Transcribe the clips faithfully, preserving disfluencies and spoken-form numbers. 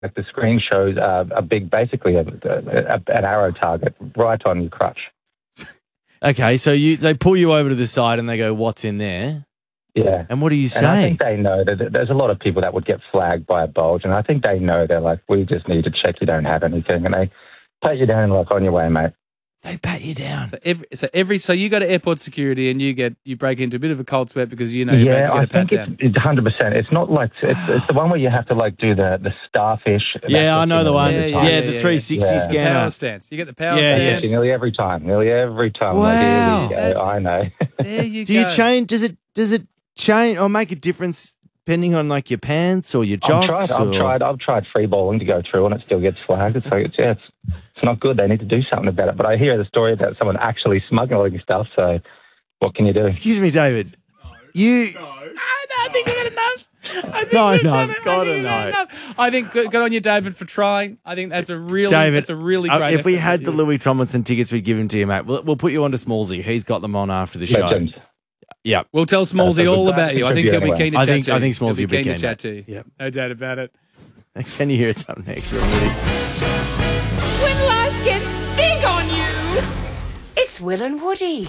Like the screen shows uh, a big, basically a, a, an arrow target right on your crutch. Okay, so you they pull you over to the side and they go, "What's in there?" Yeah. And what do you say? And I think they know that there's a lot of people that would get flagged by a bulge, and I think they know. They're like, "We just need to check you don't have anything," and they pat you down and like, "On your way, mate." They pat you down. So every, so every, so you go to airport security and you get you break into a bit of a cold sweat because you know you're Yeah, about to I get a pat think down. it's, it's one hundred percent. It's not like it's, it's the one where you have to like do the the starfish. Yeah, I know the one. Yeah, Yeah, yeah, the yeah, three sixty yeah. The scanner. power stance. You get the power Yeah, stance. Yeah, nearly every time. Nearly every time. Wow. Like, here we go. I know. There you Do go. you change? Does it does it change or make a difference depending on like your pants or your I've jocks? tried. I've or- tried. I've tried free balling to go through, and it still gets flagged. It's like it's yeah, it's, it's not good. They need to do something about it. But I hear the story about someone actually smuggling stuff. So what can you do? Excuse me, David. You. I think we've had enough. I think No, we've no, done it. I gotta think we've had know. enough. I think good, good on you, David, for trying. I think that's a really, David, that's a really uh, great. if we effort. had the Louis Tomlinson tickets, we'd give them to you, mate. We'll, we'll put you on to Smallsy. He's got them on after the show. Legend. Yeah. We'll tell That's a Smallsy good all time. about you. I think he'll be Anyway. keen to I chat think- to you. I think Smallsy He'll will be be keen keen, to chat mate. to you. Yep. No doubt about it. Can you hear it's up next, Will Woody? When life gets big on you, it's Will and Woody.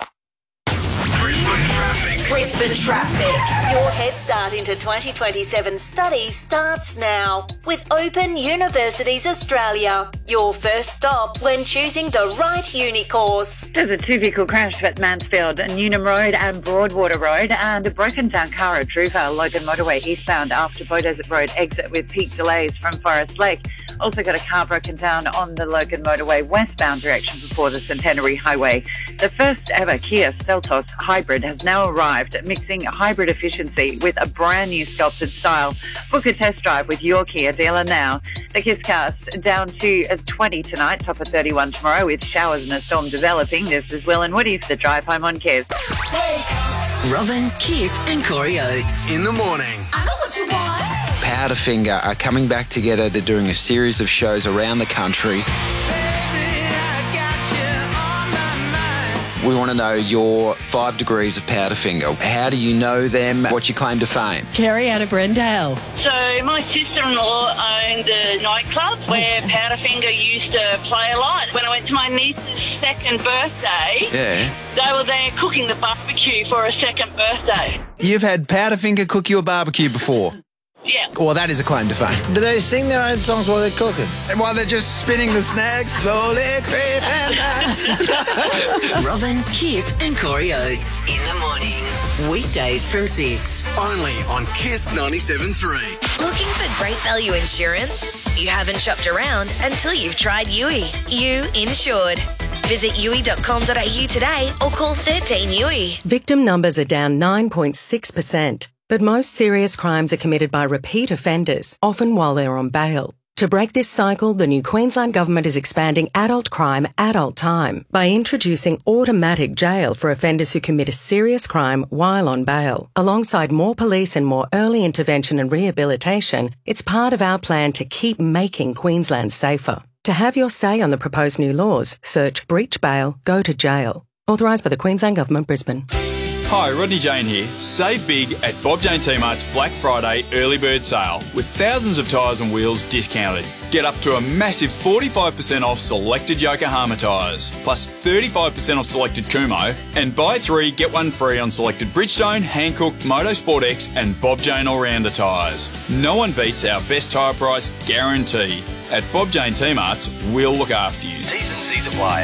Brisbane Traffic. Your head start into twenty twenty-seven study starts now with Open Universities Australia. Your first stop when choosing the right uni course. There's a two-vehicle crash at Mansfield, Newnham Road and Broadwater Road, and a broken-down car at Druva, Logan Motorway eastbound after Beaudesert Road exit with peak delays from Forest Lake. Also got a car broken down on the Logan Motorway westbound direction before the Centenary Highway. The first ever Kia Seltos hybrid has now arrived, mixing hybrid efficiency with a brand new sculpted style. Book a test drive with your Kia dealer now. The KissCast down to twenty tonight, top of thirty-one tomorrow with showers and a storm developing. This is Will and Woody for the drive home on Kiss. Robin, Kip and Corey Oates. In the morning. I know what you want. Powderfinger are coming back together. They're doing a series of shows around the country. We want to know your five degrees of Powderfinger. How do you know them? What's your claim to fame? Carrie out of Brendale. So my sister-in-law owned a nightclub where Powderfinger used to play a lot. When I went to my niece's second birthday, Yeah. they were there cooking the barbecue for a second birthday. You've had Powderfinger cook you a barbecue before? Yeah. Well, that is a claim to fame. Do they sing their own songs while they're cooking? And while they're just spinning the snags, slowly creeping up. Robin, Kip and Corey Oates. In the morning. Weekdays from six. Only on Kiss ninety-seven point three. Looking for great value insurance? You haven't shopped around until you've tried U I. You insured. Visit U I dot com dot A U today or call thirteen U I. Victim numbers are down nine point six percent, but most serious crimes are committed by repeat offenders, often while they're on bail. To break this cycle, the new Queensland Government is expanding adult crime, adult time by introducing automatic jail for offenders who commit a serious crime while on bail. Alongside more police and more early intervention and rehabilitation, it's part of our plan to keep making Queensland safer. To have your say on the proposed new laws, search breach bail, go to jail. Authorised by the Queensland Government, Brisbane. Hi, Rodney Jane here. Save big at Bob Jane T-Mart's Black Friday early bird sale with thousands of tyres and wheels discounted. Get up to a massive forty-five percent off selected Yokohama tyres, plus thirty-five percent off selected Kumo, and buy three, get one free on selected Bridgestone, Hankook, Motorsport X and Bob Jane All-Rounder tyres. No one beats our best tyre price guarantee. At Bob Jane T-Mart's, we'll look after you. T's and C's apply.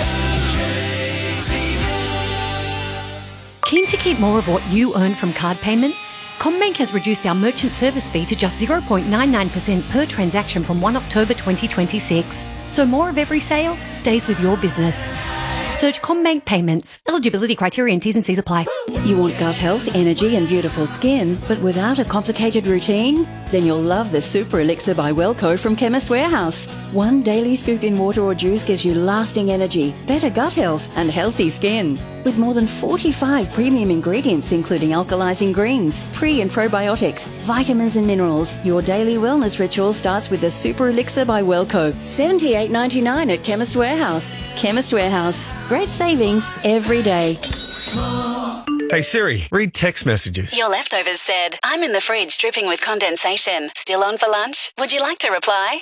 Keen to keep more of what you earn from card payments? CommBank has reduced our merchant service fee to just zero point nine nine percent per transaction from first of October twenty twenty-six. So more of every sale stays with your business. Search CommBank Payments. Eligibility criteria and T's and C's apply. You want gut health, energy and beautiful skin, but without a complicated routine? Then you'll love the Super Elixir by Wellco from Chemist Warehouse. One daily scoop in water or juice gives you lasting energy, better gut health and healthy skin. With more than forty-five premium ingredients including alkalizing greens, pre and probiotics, vitamins and minerals, your daily wellness ritual starts with the Super Elixir by Wellco. seventy-eight ninety-nine at Chemist Warehouse. Chemist Warehouse. Great savings every day. Hey Siri, read text messages. Your leftovers said, I'm in the fridge dripping with condensation. Still on for lunch? Would you like to reply?